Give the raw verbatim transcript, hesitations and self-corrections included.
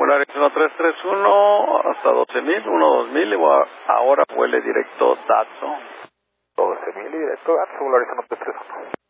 Volaris uno tres tres uno hasta doce mil, uno dos mil, y ahora vuele directo Datsun. doce mil y directo Datsun, Volaris uno tres tres uno.